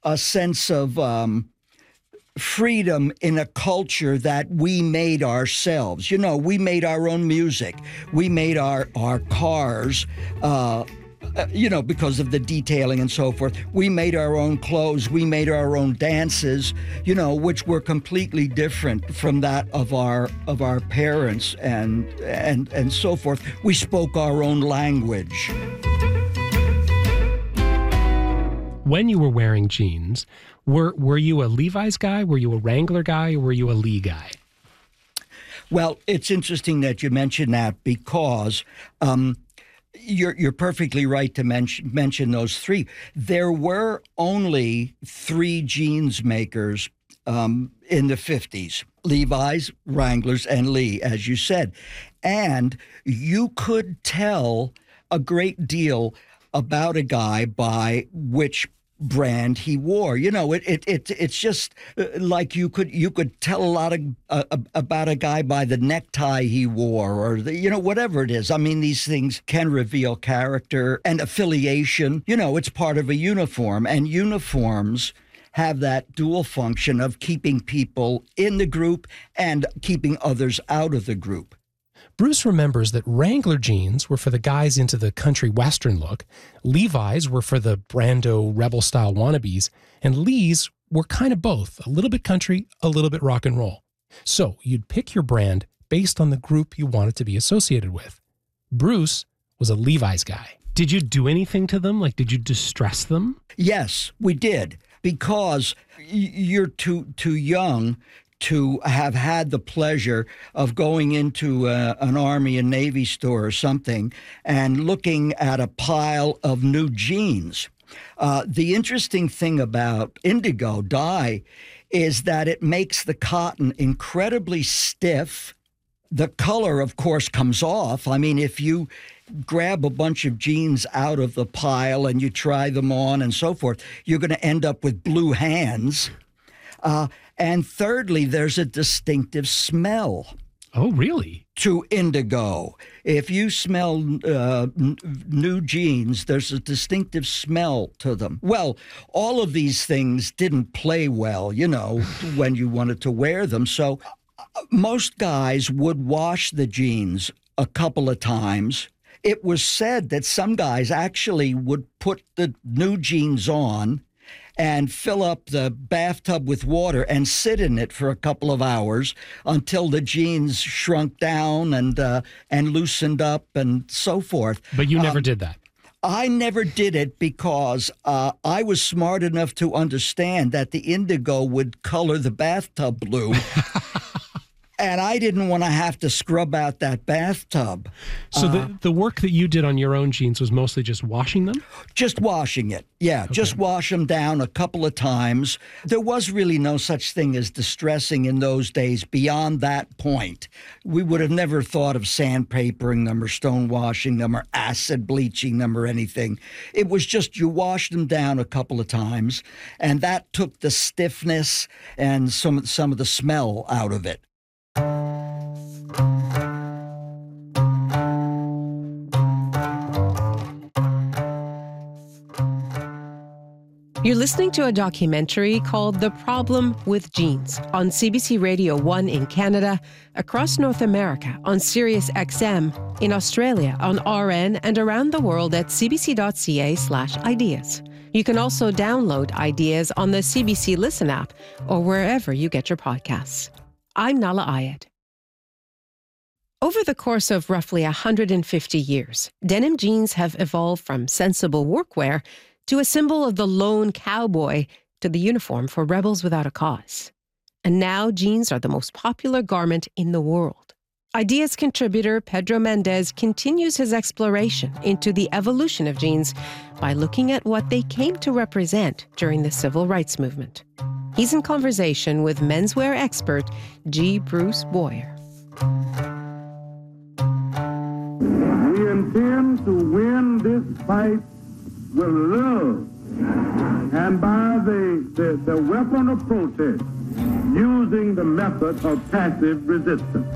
a sense of freedom in a culture that we made ourselves. You know, we made our own music. We made our cars, because of the detailing and so forth. We made our own clothes. We made our own dances, which were completely different from that of our parents and so forth. We spoke our own language. When you were wearing jeans, were you a Levi's guy? Were you a Wrangler guy? Or were you a Lee guy? Well, it's interesting that you mention that because you're perfectly right to mention those three. There were only three jeans makers in the 50s: Levi's, Wranglers, and Lee, as you said. And you could tell a great deal about a guy by which brand he wore. It's just like you could tell a lot about a guy by the necktie he wore, or whatever it is. I mean, these things can reveal character and affiliation. It's part of a uniform, and uniforms have that dual function of keeping people in the group and keeping others out of the group. Bruce remembers that Wrangler jeans were for the guys into the country western look, Levi's were for the Brando rebel-style wannabes, and Lee's were kind of both, a little bit country, a little bit rock and roll. So you'd pick your brand based on the group you wanted to be associated with. Bruce was a Levi's guy. Did you do anything to them? Like, did you distress them? Yes, we did, because you're too young to have had the pleasure of going into an Army and Navy store or something and looking at a pile of new jeans. The interesting thing about indigo dye is that it makes the cotton incredibly stiff. The color, of course, comes off. I mean, if you grab a bunch of jeans out of the pile and you try them on and so forth, you're going to end up with blue hands. And thirdly, there's a distinctive smell. Oh, really? To indigo. If you smell new jeans, there's a distinctive smell to them. Well, all of these things didn't play well, when you wanted to wear them. So most guys would wash the jeans a couple of times. It was said that some guys actually would put the new jeans on and fill up the bathtub with water and sit in it for a couple of hours until the jeans shrunk down and loosened up and so forth. But you never did that. I never did it because I was smart enough to understand that the indigo would color the bathtub blue. And I didn't want to have to scrub out that bathtub. So the work that you did on your own jeans was mostly just washing them? Just washing it, yeah. Okay. Just wash them down a couple of times. There was really no such thing as distressing in those days beyond that point. We would have never thought of sandpapering them or stone washing them or acid bleaching them or anything. It was just you washed them down a couple of times, and that took the stiffness and some of the smell out of it. You're listening to a documentary called The Problem with Jeans on CBC Radio 1 in Canada, across North America on Sirius XM, in Australia on RN, and around the world at cbc.ca/ideas. You can also download Ideas on the CBC Listen app or wherever you get your podcasts. I'm Nala Ayed. Over the course of roughly 150 years, denim jeans have evolved from sensible workwear to a symbol of the lone cowboy to the uniform for rebels without a cause. And now jeans are the most popular garment in the world. Ideas contributor Pedro Mendez continues his exploration into the evolution of jeans by looking at what they came to represent during the civil rights movement. He's in conversation with menswear expert G. Bruce Boyer. We intend to win this fight with love and by the weapon of protest, using the method of passive resistance.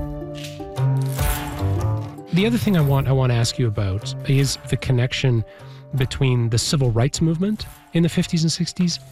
The other thing I want to ask you about is the connection between the civil rights movement in the 50s and 60s